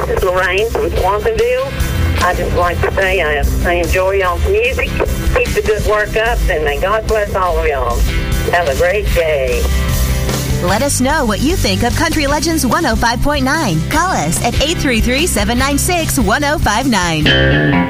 This is Lorraine from Swansonville. I just like to say I enjoy y'all's music. Keep the good work up, and may God bless all of y'all. Have a great day. Let us know what you think of Country Legends 105.9. Call us at 833-796-1059.